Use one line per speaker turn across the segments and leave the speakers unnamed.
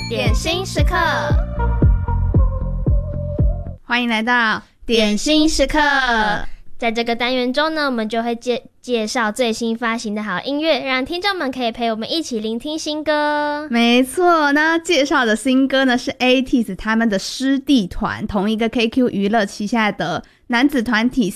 点心时刻，
欢迎来到
点心时刻。在这个单元中呢，我们就会介绍最新发行的好音乐，让听众们可以陪我们一起聆听新歌。
没错，那介绍的新歌呢是 ATEEZ 他们的师弟团，同一个 KQ 娱乐旗下的男子团体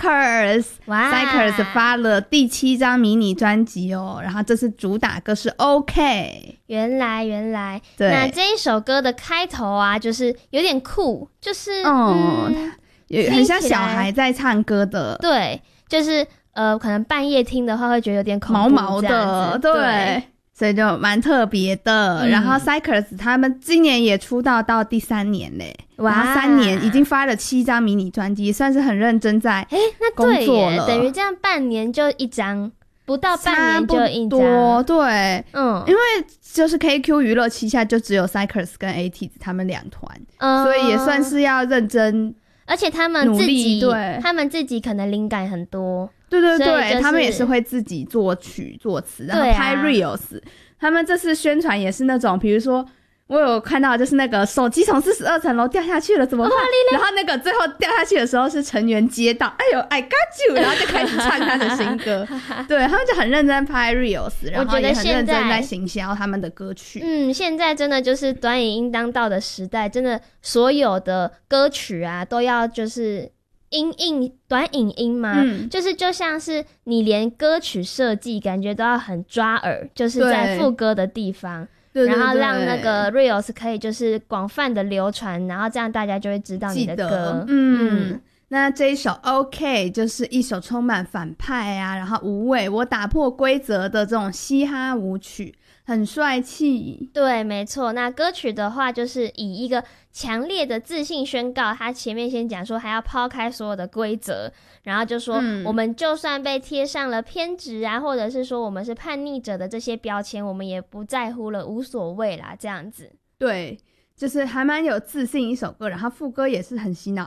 Cycles。Cycles 发了第7张迷你专辑哦，然后这是主打歌是 OK。
原来，
对，
那这一首歌的开头啊，就是有点酷，就是
很像小孩在唱歌的，
对，就是可能半夜听的话会觉得有点恐怖，
毛毛的，对，所以就蛮特别的。然后 Cycles 他们今年也出道到第3年嘞，然后3年已经发了7张迷你专辑，算是很认真在工作了。
等于这样半年就一张，不到半年就一张，
对，因为就是 KQ 娱乐旗下就只有 Cycles 跟 ATEEZ 他们2团，所以也算是要认真。
而且他们自己可能灵感很多，
对、他们也是会自己作曲作词，然后拍 reels。他们这次宣传也是那种，比如说我有看到就是那个手机从42层楼掉下去了怎么办，然后那个最后掉下去的时候是成员接到，哎呦 I got you， 然后就开始唱他的新歌。对，他们就很认真拍 reels， 然后也很认真在行销他们的歌曲。
现在真的就是短影音当道的时代，真的所有的歌曲啊都要就是短影音嘛，就是就像是你连歌曲设计感觉都要很抓耳，就是在副歌的地方，然后让那个 reels 可以就是广泛的流传，然后这样大家就会知道你的歌。
那这一首 OK 就是一首充满反派啊，然后无畏我打破规则的这种嘻哈舞曲，很帅气。
对，没错。那歌曲的话就是以一个强烈的自信宣告，他前面先讲说还要抛开所有的规则，然后就说我们就算被贴上了偏执啊，或者是说我们是叛逆者的这些标签，我们也不在乎了，无所谓啦，这样子。
对，就是还蛮有自信一首歌，然后副歌也是很洗脑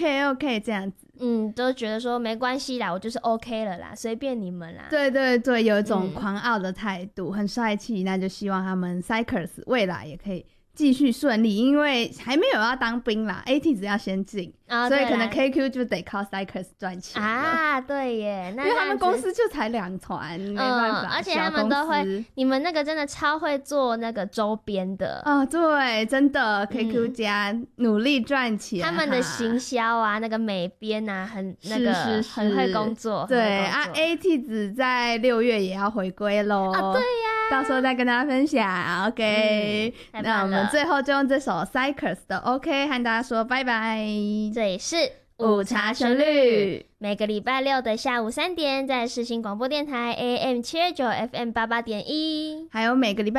OK 这样子。
都觉得说没关系啦，我就是 OK 了啦，随便你们啦。
对，有一种狂傲的态度，很帅气。那就希望他们 Cycles 未来也可以继续顺利，因为还没有要当兵啦， ATEEZ 要先进，所以可能 KQ 就得靠 Cycles 赚钱啊。
对耶，那
因为他们公司就才2团，没办法，
而且他们都会，你们那个真的超会做那个周边的
对，真的 KQ 家努力赚钱，
他们的行销啊，那个美编啊，很那个很会工作。
对啊，ATEEZ 在6月也要回归咯。
对呀，
到时候再跟大家分享。OK，那我们最后就用这首 Cycles 的 OK 和大家说拜拜。
这里是
午茶旋律，
每个礼拜6的下午3点，在世新广播电台 AM729 FM88.1，
还有每个礼拜